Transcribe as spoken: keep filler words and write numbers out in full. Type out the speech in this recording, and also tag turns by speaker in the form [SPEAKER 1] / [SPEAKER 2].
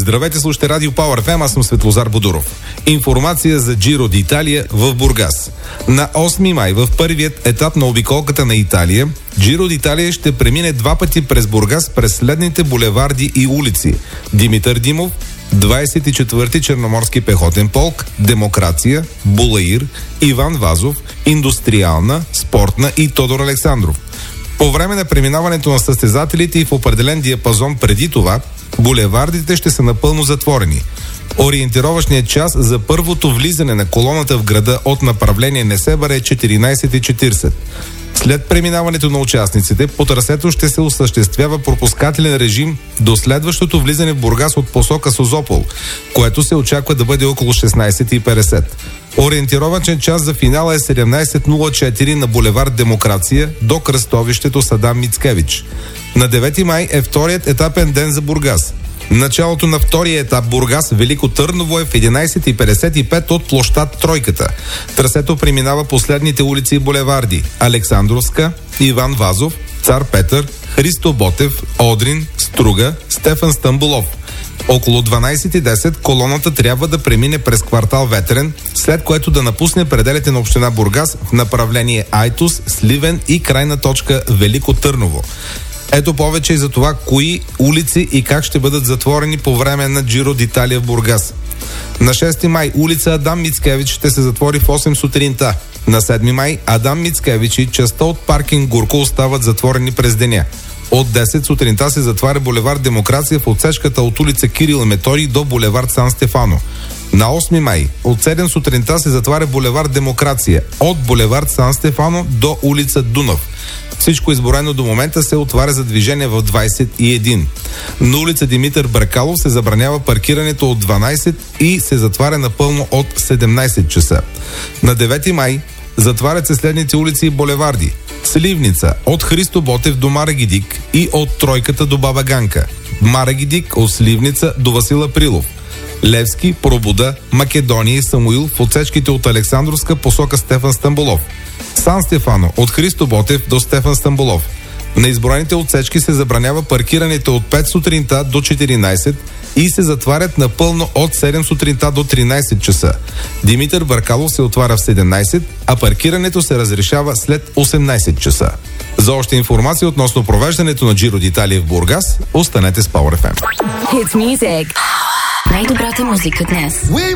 [SPEAKER 1] Здравейте, слушате Радио Power еф ем, аз съм Светлозар Бодуров. Информация за Джиро д'Италия в Бургас. На осми май, в първият етап на обиколката на Италия, Джиро д'Италия ще премине два пъти през Бургас през следните булеварди и улици: Димитър Димов, двадесет и четвърти Черноморски пехотен полк, Демокрация, Булаир, Иван Вазов, Индустриална, Спортна и Тодор Александров. По време на преминаването на състезателите и в определен диапазон преди това, булевардите ще са напълно затворени. Ориентировъчният час за първото влизане на колоната в града от направление Несебър е четиринадесет и четиридесет. След преминаването на участниците, по трасето ще се осъществява пропускателен режим до следващото влизане в Бургас от посока Созопол, което се очаква да бъде около шестнадесет и петдесет. Ориентировачен час за финала е седемнадесет нула четири на булевард Демокрация до кръстовището Садам Мицкевич. На девети май е вторият етапен ден за Бургас. Началото на втория етап Бургас Велико Търново е в единадесет и петдесет и пет от площад Тройката. Трасето преминава последните улици и булеварди: Александровска, Иван Вазов, Цар Петър, Христо Ботев, Одрин, Струга, Стефан Стамболов. Около дванадесет и десет колоната трябва да премине през квартал Ветрен, след което да напусне пределите на община Бургас в направление Айтос, Сливен и крайна точка Велико Търново. Ето повече и за това кои улици и как ще бъдат затворени по време на Джиро д'Италия в Бургас. На шести май улица Адам Мицкевич ще се затвори в осем сутринта. На седми май Адам Мицкевич и частта от паркинг Гурко остават затворени през деня. От десет сутринта се затваря булевард Демокрация в отсечката от улица Кирил и Методий до булевард Сан Стефано. На осми май от седем сутринта се затваря булевард Демокрация от булевард Сан Стефано до улица Дунав. Всичко изборено до момента се отваря за движение в двадесет и една. На улица Димитър Бъркалов се забранява паркирането от дванадесет и се затваря напълно от седемнадесет часа. На девети май затварят се следните улици и булеварди: Сливница от Христо Ботев до Мара Гидик и от Тройката до Баба Ганка, Мара Гидик от Сливница до Васил Априлов, Левски, Пробуда, Македония и Самуил в отсечките от Александровска посока Стефан Стамболов, Сан Стефано от Христо Ботев до Стефан Стамболов. На изброените отсечки се забранява паркирането от пет сутринта до четиринадесет и се затварят напълно от седем сутринта до тринадесет часа. Димитър Бъркалов се отваря в седемнадесет, а паркирането се разрешава след осемнадесет часа. За още информация относно провеждането на Джиро д'Италия в Бургас, останете с Power еф ем.
[SPEAKER 2] Hits Music. Най-добрата музика днес.